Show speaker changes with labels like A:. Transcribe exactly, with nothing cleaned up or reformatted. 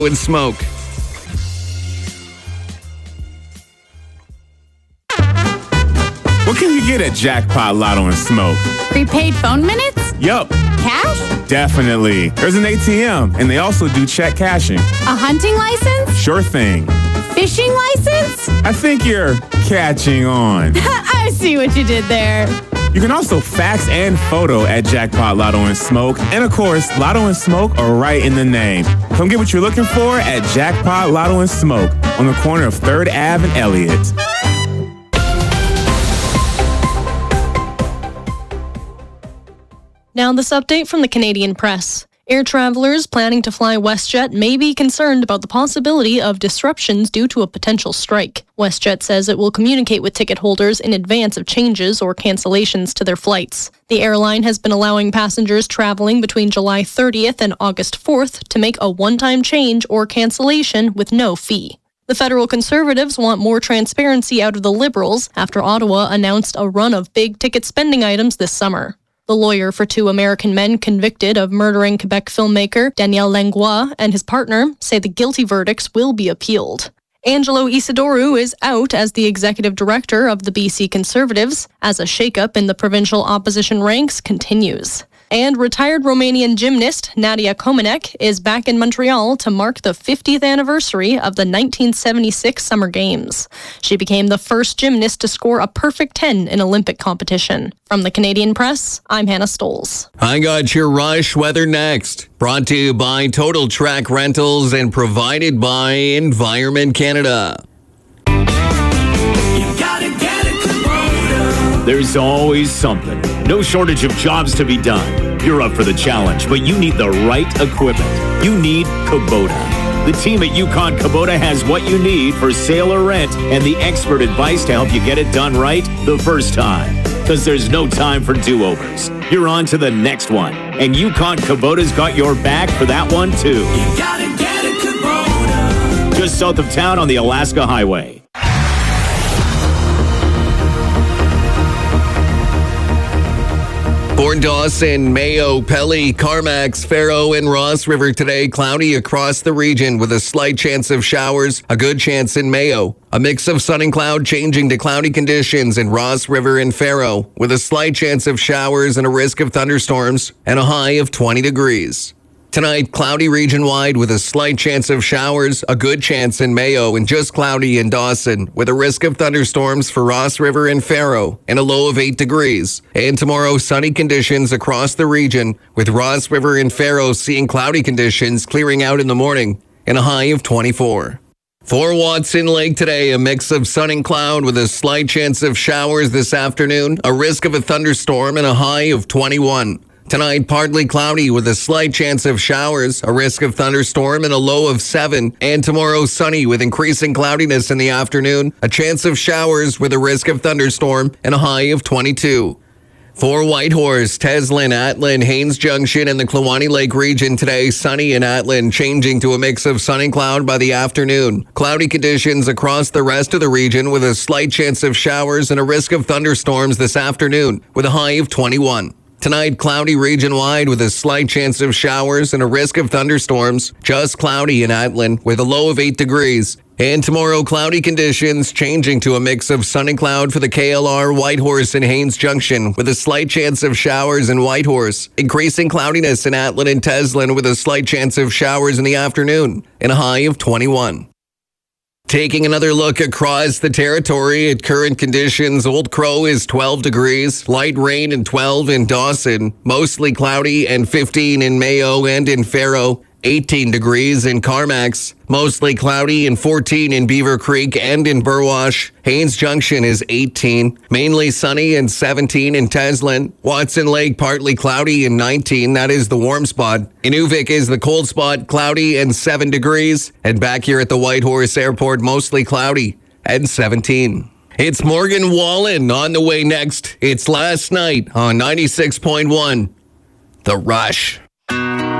A: and Smoke.
B: What can you get at Jackpot Lotto and Smoke?
C: Prepaid phone minutes?
B: Yup.
C: Cash?
B: Definitely. There's an A T M, and they also do check cashing.
C: A hunting license?
B: Sure thing.
C: Fishing license?
B: I think you're catching on.
C: I see what you did there.
B: You can also fax and photo at Jackpot Lotto and Smoke. And of course, Lotto and Smoke are right in the name. Come get what you're looking for at Jackpot Lotto and Smoke on the corner of third Avenue and Elliott.
D: Now this update from the Canadian Press. Air travelers planning to fly WestJet may be concerned about the possibility of disruptions due to a potential strike. WestJet says it will communicate with ticket holders in advance of changes or cancellations to their flights. The airline has been allowing passengers traveling between July thirtieth and August fourth to make a one-time change or cancellation with no fee. The federal Conservatives want more transparency out of the Liberals after Ottawa announced a run of big-ticket spending items this summer. The lawyer for two American men convicted of murdering Quebec filmmaker Daniel Langlois and his partner say the guilty verdicts will be appealed. Angelo Isidoro is out as the executive director of the B C Conservatives as a shakeup in the provincial opposition ranks continues. And retired Romanian gymnast Nadia Comaneci is back in Montreal to mark the fiftieth anniversary of the nineteen seventy-six Summer Games. She became the first gymnast to score a perfect ten in Olympic competition. From the Canadian Press, I'm Hannah Stoles.
A: I got your Rush weather next. Brought to you by Total Track Rentals and provided by Environment Canada.
E: There's always something. No shortage of jobs to be done. You're up for the challenge, but you need the right equipment. You need Kubota. The team at Yukon Kubota has what you need for sale or rent and the expert advice to help you get it done right the first time. Because there's no time for do-overs. You're on to the next one. And Yukon Kubota's got your back for that one, too. You gotta get a Kubota. Just south of town on the Alaska Highway.
A: For Dawson, Mayo, Pelly, Carmax, Faro, and Ross River today, cloudy across the region with a slight chance of showers, a good chance in Mayo. A mix of sun and cloud changing to cloudy conditions in Ross River and Faro with a slight chance of showers and a risk of thunderstorms and a high of twenty degrees. Tonight, cloudy region-wide with a slight chance of showers, a good chance in Mayo, and just cloudy in Dawson with a risk of thunderstorms for Ross River and Faro and a low of eight degrees. And tomorrow, sunny conditions across the region with Ross River and Faro seeing cloudy conditions clearing out in the morning and a high of twenty-four. For Watson Lake today, a mix of sun and cloud with a slight chance of showers this afternoon, a risk of a thunderstorm, and a high of twenty-one. Tonight, partly cloudy with a slight chance of showers, a risk of thunderstorm, and a low of seven. And tomorrow, sunny with increasing cloudiness in the afternoon, a chance of showers with a risk of thunderstorm, and a high of twenty-two. For Whitehorse, Teslin, Atlin, Haines Junction, and the Kluwani Lake region today, sunny in Atlin, changing to a mix of sun and cloud by the afternoon. Cloudy conditions across the rest of the region with a slight chance of showers and a risk of thunderstorms this afternoon with a high of twenty-one. Tonight, cloudy region-wide with a slight chance of showers and a risk of thunderstorms. Just cloudy in Atlin with a low of eight degrees. And tomorrow, cloudy conditions changing to a mix of sun and cloud for the K L R, Whitehorse, and Haines Junction with a slight chance of showers in Whitehorse. Increasing cloudiness in Atlin and Teslin with a slight chance of showers in the afternoon and a high of twenty-one. Taking another look across the territory at current conditions, Old Crow is twelve degrees, light rain and twelve in Dawson, mostly cloudy and fifteen in Mayo and in Faro, eighteen degrees in Carmax, mostly cloudy and fourteen in Beaver Creek and in Burwash. Haines Junction is eighteen, mainly sunny and seventeen in Teslin. Watson Lake partly cloudy and nineteen, that is the warm spot. Inuvik is the cold spot, cloudy and seven degrees. And back here at the Whitehorse Airport, mostly cloudy and seventeen. It's Morgan Wallen on the way next. It's Last Night on ninety-six point one. The Rush.